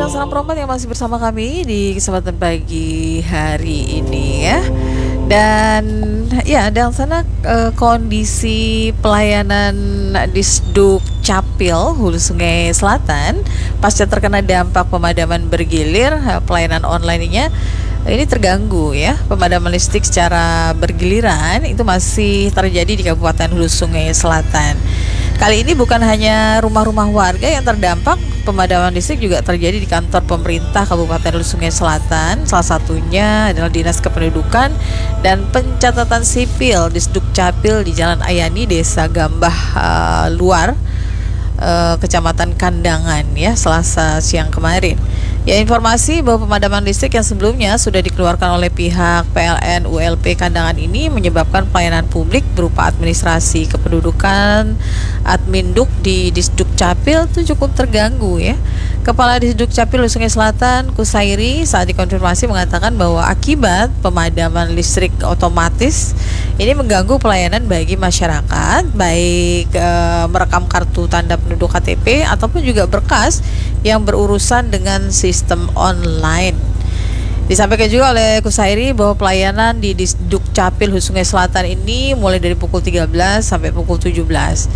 dan salam perempuan yang masih bersama kami di kesempatan pagi hari ini ya. Dan ya, dan sana kondisi pelayanan Disduk Capil Hulu Sungai Selatan pasca terkena dampak pemadaman bergilir, pelayanan online-nya ini terganggu ya. Pemadaman listrik secara bergiliran itu masih terjadi di Kabupaten Hulu Sungai Selatan. Kali ini bukan hanya rumah-rumah warga yang terdampak, pemadaman listrik juga terjadi di kantor pemerintah Kabupaten Hulu Sungai Selatan. Salah satunya adalah Dinas Kependudukan dan Pencatatan Sipil Disduk Capil di Jalan Ayani, Desa Gambah Luar, Kecamatan Kandangan ya, Selasa siang kemarin. Ya, informasi bahwa pemadaman listrik yang sebelumnya sudah dikeluarkan oleh pihak PLN ULP Kandangan ini menyebabkan pelayanan publik berupa administrasi kependudukan Adminduk di Disduk Capil itu cukup terganggu ya. Kepala Disduk Capil Hulu Sungai Selatan Kusairi saat dikonfirmasi mengatakan bahwa akibat pemadaman listrik otomatis ini mengganggu pelayanan bagi masyarakat, baik merekam kartu tanda penduduk KTP ataupun juga berkas yang berurusan dengan sistem online. Disampaikan juga oleh Kusairi bahwa pelayanan di Disduk Capil Hulu Sungai Selatan ini mulai dari pukul 13 sampai pukul 17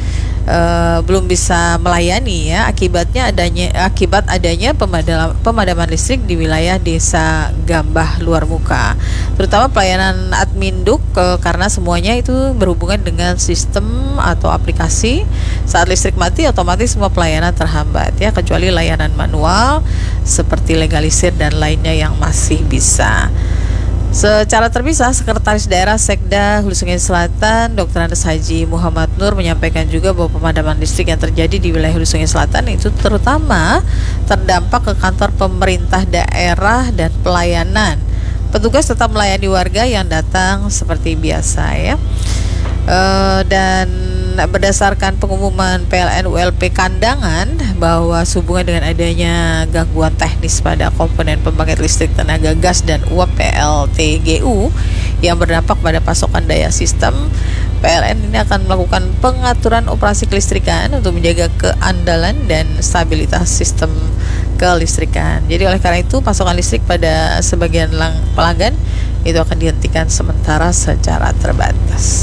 belum bisa melayani ya, akibat adanya pemadaman listrik di wilayah Desa Gambah Luar Muka, terutama pelayanan Adminduk karena semuanya itu berhubungan dengan sistem atau aplikasi. Saat listrik mati otomatis semua pelayanan terhambat ya, kecuali layanan manual seperti legalisir dan lainnya yang masih bisa. Secara terpisah, Sekretaris Daerah Sekda Hulu Sungai Selatan Dr. Andes Haji Muhammad Nur menyampaikan juga bahwa pemadaman listrik yang terjadi di wilayah Hulu Sungai Selatan itu terutama terdampak ke kantor pemerintah daerah dan pelayanan. Petugas tetap melayani warga yang datang seperti biasa ya. Dan berdasarkan pengumuman PLN ULP Kandangan bahwa sehubungan dengan adanya gangguan teknis pada komponen pembangkit listrik tenaga gas dan uap PLTGU yang berdampak pada pasokan daya sistem, PLN ini akan melakukan pengaturan operasi kelistrikan untuk menjaga keandalan dan stabilitas sistem kelistrikan. Jadi oleh karena itu pasokan listrik pada sebagian pelanggan itu akan dihentikan sementara secara terbatas.